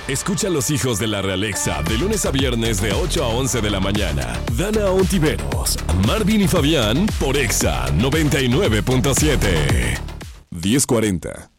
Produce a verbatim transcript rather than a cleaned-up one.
Escucha a los hijos de la Realexa de lunes a viernes de ocho a once de la mañana. Dana Ontiveros, Marvin y Fabián por Exa noventa y nueve punto siete. diez cuarenta.